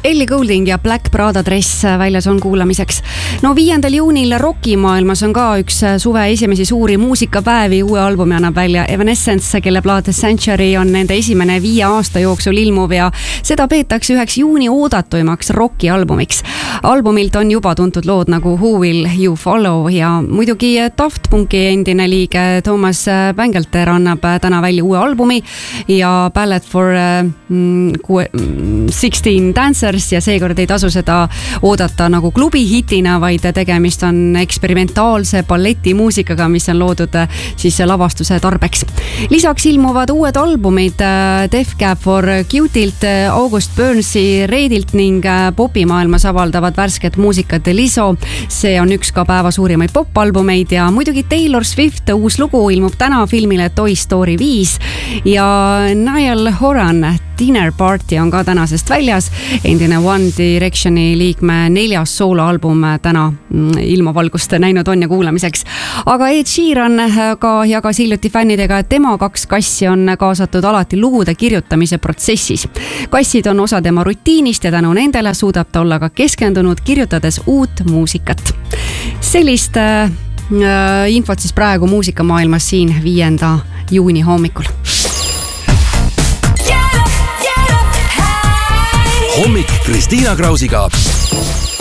Ellie Goulding ja Black Prada dress väljas on kuulamiseks. No 5. juunil rockimaailmas on ka üks suve esimesi suuri muusikapäevi. Uue albumi annab välja Evanescence, kelle plaat Century on nende esimene 5 aasta jooksul ilmuv ja seda peetakse üheks juuni oodatuimaks rockialbumiks. Albumilt on juba tuntud lood nagu Who Will You Follow ja muidugi Daft Punki endine liige Thomas Bangalter annab täna välja uue albumi ja Ballad for 16 Dancers ja seekord ei tasu seda oodata nagu klubi hitina, vaid tegemist on eksperimentaalse balletimuusikaga, mis on loodud siis lavastuse tarbeks. Lisaks ilmuvad uued albumid Def Cab for Cutilt, August Burnsi Reidilt ning popimaailmas avaldavad värsket muusikat Lizzo. See on üks ka päeva suurimaid popalbumeid ja muidugi Taylor Swift uus lugu ilmub täna filmile Toy Story 5 ja Niall Horan Dinner Party on ka tänasest väljas. Endine One Directioni liikme 4. sooloalbum täna ilmavalgust näinud on ja kuulamiseks. Aga Ed Sheeran ka jagas hiljuti fännidega, et tema 2 kassi on kaasatud alati lugude kirjutamise protsessis. Kassid on osa tema rutiinist ja tänu nendele suudab ta olla ka keskendunud kirjutades uut muusikat. Sellist infot siis praegu muusikamaailmas siin 5. juuni hommikul. Hommik Kristiina Krausiga.